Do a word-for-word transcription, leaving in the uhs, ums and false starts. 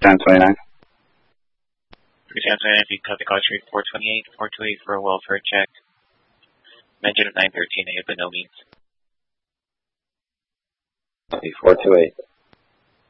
ten twenty-nine. ten twenty-nine, if you cut the call street four twenty-eight, four twenty-eight for a welfare check. Mention of nine thirteen, I have by no means. four two eight.